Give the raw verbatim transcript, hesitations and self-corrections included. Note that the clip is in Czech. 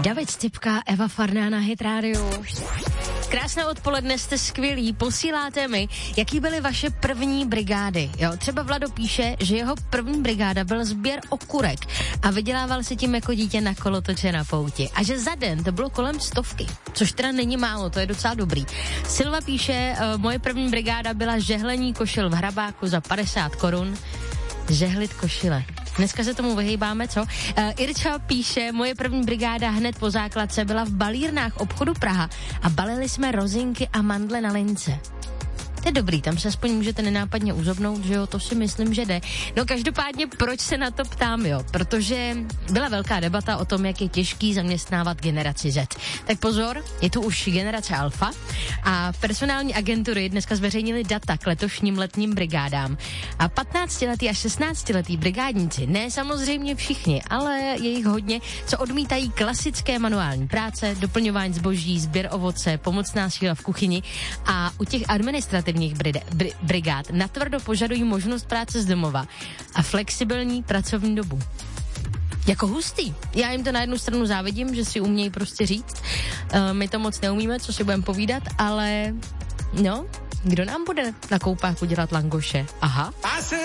David Stipka, Eva Farná na Hit Radio. Krásné odpoledne, jste skvělí, posíláte mi, jaký byly vaše první brigády. Jo, třeba Vlado píše, že jeho první brigáda byl sběr okurek a vydělával se tím jako dítě na kolotoče na pouti. A že za den to bylo kolem stovky, což teda není málo, to je docela dobrý. Silva píše, uh, moje první brigáda byla žehlení košil v Hrabáku za padesát korun. Žehlit košile. Dneska se tomu vyhejbáme, co? Uh, Irča píše, moje první brigáda hned po základce byla v balírnách obchodu Praha a balili jsme rozinky a mandle na lince. To je dobrý, tam se aspoň můžete nenápadně uzobnout, že jo, to si myslím, že jde. No každopádně, proč se na to ptám, jo? Protože byla velká debata o tom, jak je těžký zaměstnávat generaci Z. Tak pozor, je tu už generace Alfa a personální agentury dneska zveřejnili data k letošním letním brigádám. A patnáctiletí a šestnáctiletí brigádníci, ne samozřejmě všichni, ale je jich hodně, co odmítají klasické manuální práce, doplňování zboží, sběr ovoce, pomocná síla v kuchyni a u těch administrativních Bride, br, brigád natvrdo požadují možnost práce z domova a flexibilní pracovní dobu. Jako hustý. Já jim to na jednu stranu závidím, že si umějí prostě říct. Uh, my to moc neumíme, co si budeme povídat, ale no, kdo nám bude na koupáku dělat langoše? Aha.